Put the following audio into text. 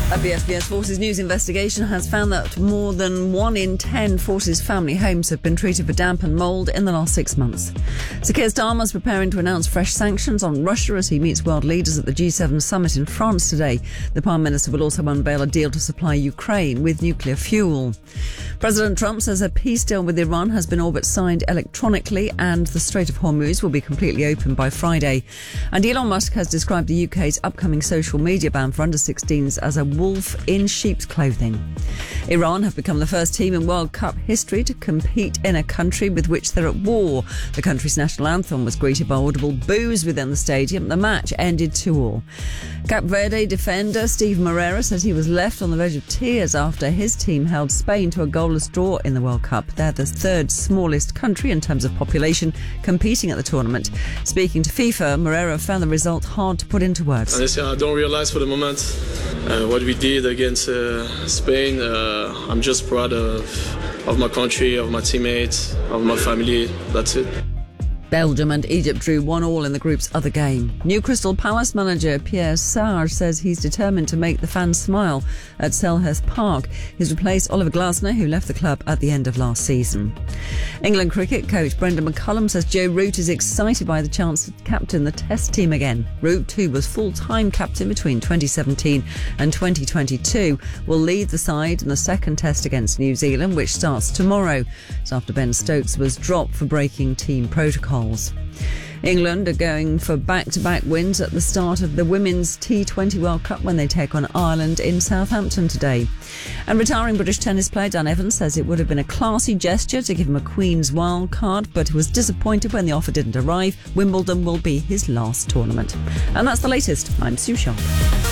A BFBS Forces News investigation has found that more than 1 in 10 Forces family homes have been treated for damp and mould in the last 6 months. Sir Keir Starmer is preparing to announce fresh sanctions on Russia as he meets world leaders at the G7 summit in France today. The Prime Minister will also unveil a deal to supply Ukraine with nuclear fuel. President Trump says a peace deal with Iran has been all but signed electronically and the Strait of Hormuz will be completely open by Friday. And Elon Musk has described the UK's upcoming social media ban for under-16s as a wolf in sheep's clothing. Iran have become the first team in World Cup history to compete in a country with which they're at war. The country's national anthem was greeted by audible boos within the stadium. The match ended 2-2. Cape Verde defender Steve Moreira says he was left on the verge of tears after his team held Spain to a goalless draw in the World Cup. They're the third smallest country in terms of population competing at the tournament. Speaking to FIFA, Moreira found the result hard to put into words. Honestly, I don't realize for the moment what we did against Spain. I'm just proud of my country, of my teammates, of my family. That's it. Belgium and Egypt drew 1-1 in the group's other game. New Crystal Palace manager Pierre Sarr says he's determined to make the fans smile at Selhurst Park. He's replaced Oliver Glasner, who left the club at the end of last season. England cricket coach Brendan McCullum says Joe Root is excited by the chance to captain the Test team again. Root, who was full-time captain between 2017 and 2022, will lead the side in the second Test against New Zealand, which starts tomorrow. It's after Ben Stokes was dropped for breaking team protocol. England are going for back-to-back wins at the start of the Women's T20 World Cup when they take on Ireland in Southampton today. And retiring British tennis player Dan Evans says it would have been a classy gesture to give him a Queen's wild card, but was disappointed when the offer didn't arrive. Wimbledon will be his last tournament. And that's the latest. I'm Sue Sharp.